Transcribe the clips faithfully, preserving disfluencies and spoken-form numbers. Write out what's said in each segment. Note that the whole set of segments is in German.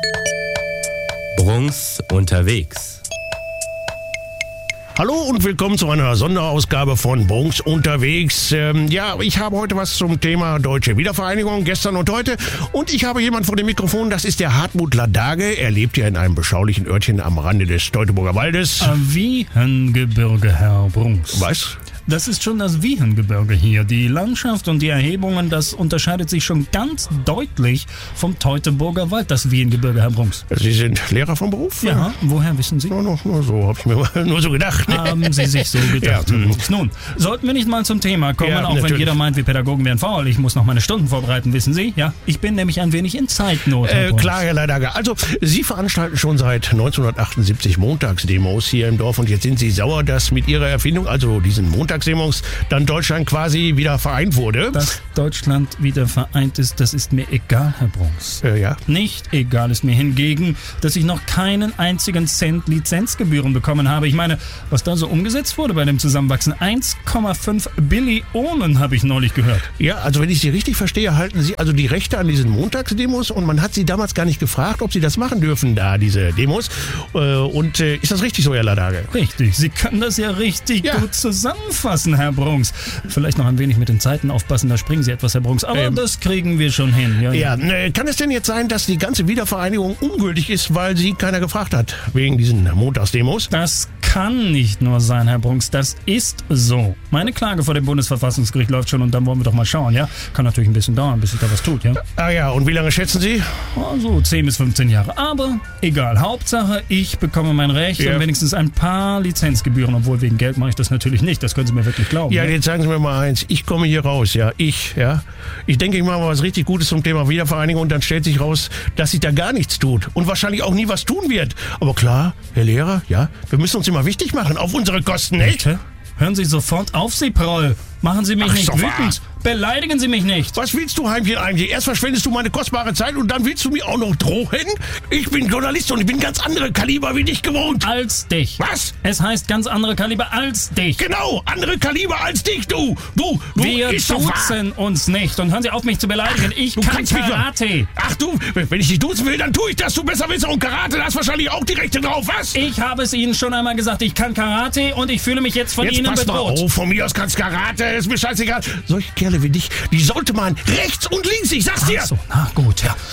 Brunks unterwegs. Hallo und willkommen zu einer Sonderausgabe von Brunks unterwegs. Ähm, ja, ich habe heute was zum Thema Deutsche Wiedervereinigung, gestern und heute. Und ich habe jemanden vor dem Mikrofon, das ist der Hartmut Ladage. Er lebt ja in einem beschaulichen Örtchen am Rande des Teutoburger Waldes. Wiehengebirge, Herr Brunks. Was? Das ist schon das Wiehengebirge hier. Die Landschaft und die Erhebungen, das unterscheidet sich schon ganz deutlich vom Teutoburger Wald, das Wiehengebirge, Herr Brunks. Sie sind Lehrer vom Beruf? Ja, woher wissen Sie? Nur, nur, nur so, habe ich mir mal nur so gedacht. Haben Sie sich so gedacht, Ja, Herr Brunks. Nun, sollten wir nicht mal zum Thema kommen, Ja, auch natürlich. wenn jeder meint, wir Pädagogen wären faul. Ich muss noch meine Stunden vorbereiten, wissen Sie? Ja, ich bin nämlich ein wenig in Zeitnot, Herr Äh, Brunks. klar, Herr Ladage. Also, Sie veranstalten schon seit neunzehnhundertachtundsiebzig Montagsdemos hier im Dorf und jetzt sind Sie sauer, dass mit Ihrer Erfindung, also diesen Montagsdemos, dann Deutschland quasi wieder vereint wurde. Dass Deutschland wieder vereint ist, das ist mir egal, Herr Brunks. Äh, ja. Nicht egal ist mir hingegen, dass ich noch keinen einzigen Cent Lizenzgebühren bekommen habe. Ich meine, was da so umgesetzt wurde bei dem Zusammenwachsen, eins Komma fünf Billionen habe ich neulich gehört. Ja, also wenn ich Sie richtig verstehe, halten Sie also die Rechte an diesen Montagsdemos und man hat Sie damals gar nicht gefragt, ob Sie das machen dürfen, da, diese Demos. Äh, und äh, ist das richtig so, Herr Ladage? Richtig, Sie können das ja richtig Ja. gut zusammenfassen, Herr Brunks. Vielleicht noch ein wenig mit den Zeiten aufpassen, da springen Sie etwas, Herr Brunks. Aber Ähm, das kriegen wir schon hin. Ja, Ja, äh, kann es denn jetzt sein, dass die ganze Wiedervereinigung ungültig ist, weil Sie keiner gefragt hat, wegen diesen Montagsdemos? Das kann nicht nur sein, Herr Brunks, das ist so. Meine Klage vor dem Bundesverfassungsgericht läuft schon und dann wollen wir doch mal schauen, ja? Kann natürlich ein bisschen dauern, bis sich da was tut, ja? Ah ja, und wie lange schätzen Sie? Also zehn bis fünfzehn Jahre. Aber egal, Hauptsache, ich bekomme mein Recht Ja. und wenigstens ein paar Lizenzgebühren, obwohl wegen Geld mache ich das natürlich nicht, das können Sie mir wirklich glauben. Ja, ja? jetzt sagen Sie mir mal eins, ich komme hier raus, ja, ich, ja. Ich denke, ich mache mal was richtig Gutes zum Thema Wiedervereinigung und dann stellt sich raus, dass sich da gar nichts tut und wahrscheinlich auch nie was tun wird. Aber klar, Herr Lehrer, ja, wir müssen uns immer wichtig machen, auf unsere Kosten, nicht? Bitte? Hören Sie sofort auf, Sie Proll. Machen Sie mich Ach, nicht so wütend. Beleidigen Sie mich nicht. Was willst du, Heimchen, eigentlich? Erst verschwendest du meine kostbare Zeit und dann willst du mir auch noch drohen? Ich bin Journalist und ich bin ganz andere Kaliber wie dich gewohnt. Als dich. Was? Es heißt ganz andere Kaliber als dich. Genau, andere Kaliber als dich, du. Du, du, Wir ist doch wahr. duzen uns nicht. Und hören Sie auf, mich zu beleidigen. Ich Du kann kannst mich doch- Karate. Ach du, wenn ich dich duzen will, dann tue ich das. Du besser willst und Karate, da hast wahrscheinlich auch die Rechte drauf, was? Ich habe es Ihnen schon einmal gesagt. Ich kann Karate und ich fühle mich jetzt von Jetzt Ihnen pass mal bedroht. auf, von mir aus kannst Karate, ist mir scheißegal. Solche Kerle wie dich, die sollte man rechts und links, ich sag's dir. Ach so, na gut, ja.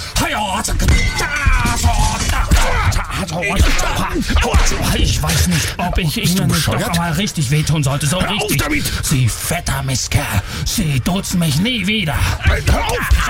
Ich weiß nicht, ob ich du Ihnen nicht doch bescheuert? mal richtig wehtun sollte. So Hör auf richtig. damit! Sie fetter Mistkerl. Sie duzen mich nie wieder. Hör auf!